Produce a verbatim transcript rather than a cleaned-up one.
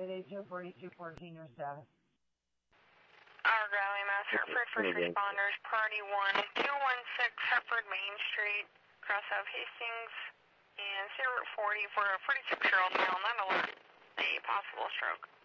eight two four two one four, your status. Our Valley Mass Hertford First Responders, Party one, two one six Hertford Main Street, cross of Hastings, and zero forty for a forty-six-year-old male, not alert, a possible stroke.